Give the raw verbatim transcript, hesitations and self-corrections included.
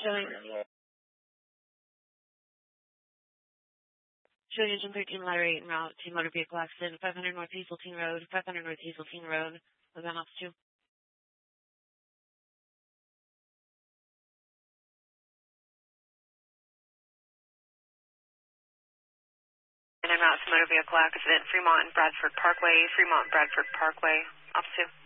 Showing, showing engine thirteen, ladder eight, en route to motor vehicle accident, five hundred North Hazeltine Road, five hundred North Hazeltine Road, Levin Ops two. And en route to motor vehicle accident, Fremont and Bradford Parkway, Fremont, Bradford Parkway, Ops two.